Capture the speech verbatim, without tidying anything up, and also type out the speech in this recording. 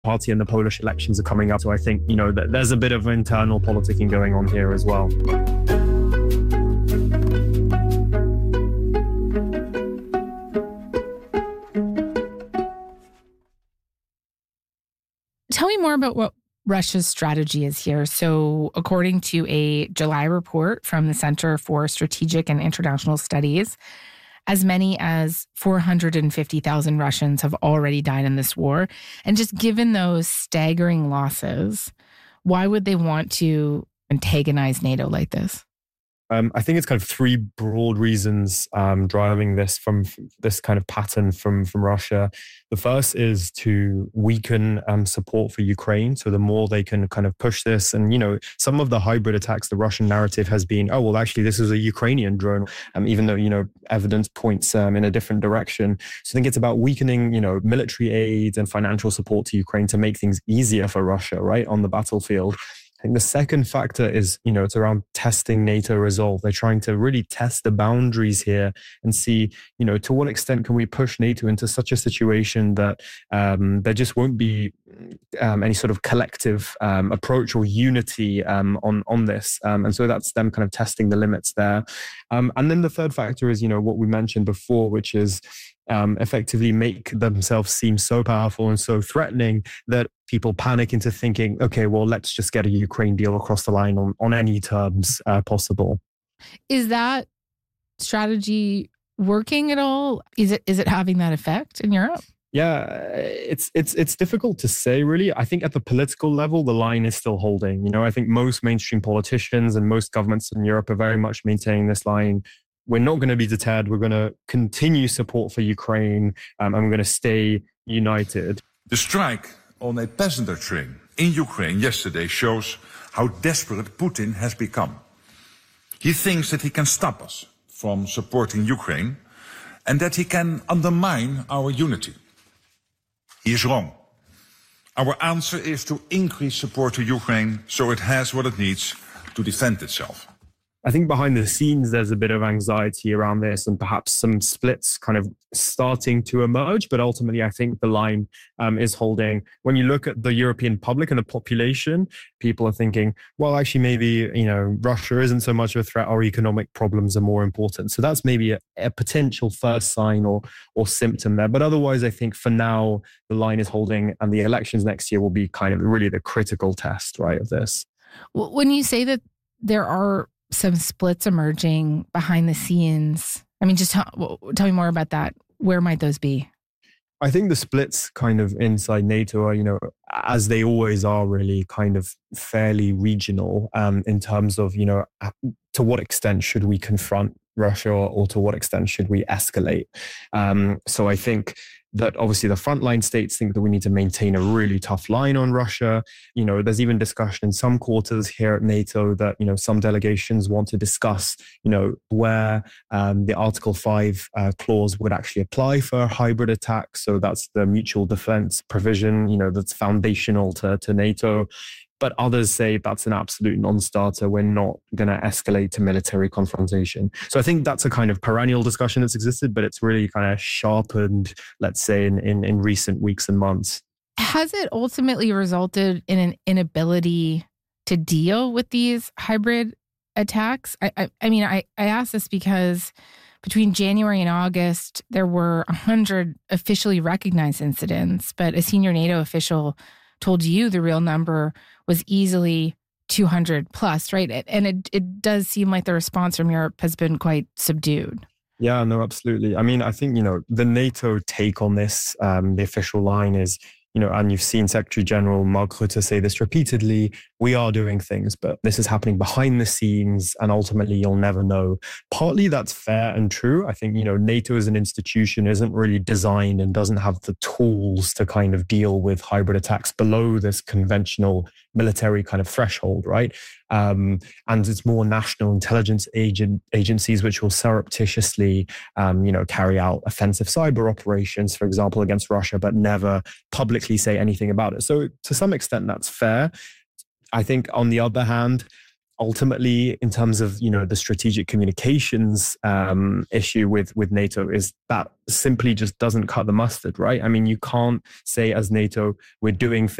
Party and the Polish elections are coming up. So I think, you know, that there's a bit of internal politicking going on here as well. Tell me more about what Russia's strategy is here. So according to a July report from the Center for Strategic and International Studies, as many as four hundred fifty thousand Russians have already died in this war. And just given those staggering losses, why would they want to antagonize NATO like this? Um, I think it's kind of three broad reasons um, driving this from this kind of pattern from, from Russia. The first is to weaken um, support for Ukraine. So the more they can kind of push this, and, you know, some of the hybrid attacks, the Russian narrative has been, oh, well, actually, this is a Ukrainian drone, um, even though, you know, evidence points um, in a different direction. So I think it's about weakening, you know, military aid and financial support to Ukraine to make things easier for Russia, right, on the battlefield. I think the second factor is, you know, it's around testing NATO resolve. They're trying to really test the boundaries here and see, you know, to what extent can we push NATO into such a situation that um, there just won't be um, any sort of collective um, approach or unity um, on, on this. Um, and so that's them kind of testing the limits there. Um, and then the third factor is, you know, what we mentioned before, which is Um, effectively make themselves seem so powerful and so threatening that people panic into thinking, okay, well, let's just get a Ukraine deal across the line on, on any terms uh, possible. Is that strategy working at all? Is it is it having that effect in Europe? Yeah, it's it's it's difficult to say, really. I think at the political level, the line is still holding. You know, I think most mainstream politicians and most governments in Europe are very much maintaining this line. We're not going to be deterred. We're going to continue support for Ukraine, um, and we're going to stay united. The strike on a passenger train in Ukraine yesterday shows how desperate Putin has become. He thinks that he can stop us from supporting Ukraine and that he can undermine our unity. He is wrong. Our answer is to increase support to Ukraine so it has what it needs to defend itself. I think behind the scenes, there's a bit of anxiety around this and perhaps some splits kind of starting to emerge. But ultimately, I think the line um, is holding. When you look at the European public and the population, people are thinking, well, actually, maybe, you know, Russia isn't so much of a threat. Our economic problems are more important. So that's maybe a, a potential first sign or or symptom there. But otherwise, I think for now, the line is holding, and the elections next year will be kind of really the critical test, right, of this. Well, when you say that there are some splits emerging behind the scenes, I mean, just tell, tell me more about that. Where might those be? I think the splits kind of inside NATO are, you know, as they always are, really kind of fairly regional um, in terms of, you know, to what extent should we confront Russia, or, or to what extent should we escalate? Um, so I think that obviously the frontline states think that we need to maintain a really tough line on Russia. You know, there's even discussion in some quarters here at NATO that, you know, some delegations want to discuss, you know, where um, the Article five uh, clause would actually apply for hybrid attacks. So that's the mutual defense provision, you know, that's foundational to, to NATO. But others say that's an absolute non-starter. We're not going to escalate to military confrontation. So I think that's a kind of perennial discussion that's existed, but it's really kind of sharpened, let's say, in, in, in recent weeks and months. Has it ultimately resulted in an inability to deal with these hybrid attacks? I, I, I mean, I, I ask this because between January and August, there were one hundred officially recognized incidents, but a senior NATO official told you the real number was easily two hundred plus, right? And it it does seem like the response from Europe has been quite subdued. Yeah, no, absolutely. I mean, I think, you know, the NATO take on this, um, the official line is, you know, and you've seen Secretary General Mark Rutte say this repeatedly, we are doing things, but this is happening behind the scenes, and ultimately you'll never know. Partly that's fair and true. I think, you know, NATO as an institution isn't really designed and doesn't have the tools to kind of deal with hybrid attacks below this conventional military kind of threshold, right? Um, and it's more national intelligence agent, agencies which will surreptitiously, um, you know, carry out offensive cyber operations, for example, against Russia, but never publicly say anything about it. So to some extent, that's fair. I think on the other hand, ultimately, in terms of, you know, the strategic communications um, issue with, with NATO, is that simply just doesn't cut the mustard, right? I mean, you can't say as NATO, we're doing